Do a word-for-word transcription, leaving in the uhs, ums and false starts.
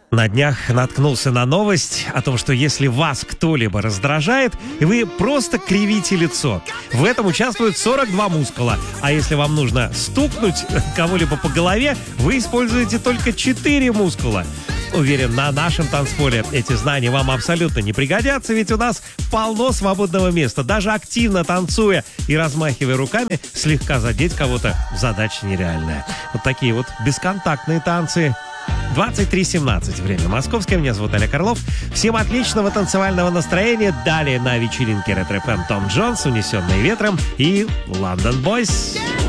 На днях наткнулся на новость о том, что если вас кто-либо раздражает, и вы просто кривите лицо, в этом участвуют сорок два мускула. А если вам нужно стукнуть кого-либо по голове, вы используете только четыре мускула. Уверен, на нашем танцполе эти знания вам абсолютно не пригодятся, ведь у нас полно свободного места. Даже активно танцуя и размахивая руками, слегка задеть кого-то задача нереальная. Вот такие вот бесконтактные танцы. двадцать три семнадцать. Время московское. Меня зовут Олег Орлов. Всем отличного танцевального настроения. Далее на вечеринке Ретро эф эм Том Джонс, «Унесенные ветром» и «London Boys».